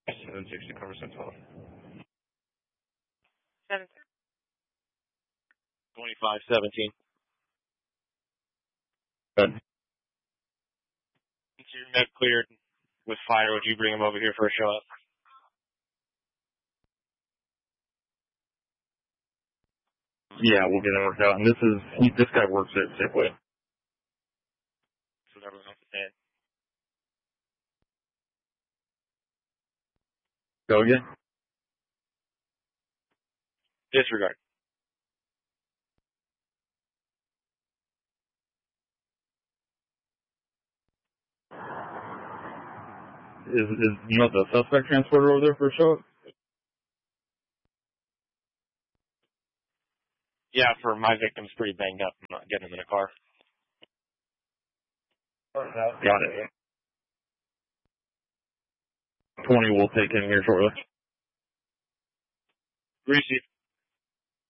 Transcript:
760 cover Central. 2517. Good. Once your med cleared with fire, would you bring him over here for a show up? Yeah, we'll get it worked out. And this guy works at Safeway. That's what everyone else is saying. Go again? Disregard. Is you know the suspect transporter over there for a show up? Yeah, for my victim's pretty banged up. I'm not getting him in a car. Got it. 20 will take in here shortly. Receive.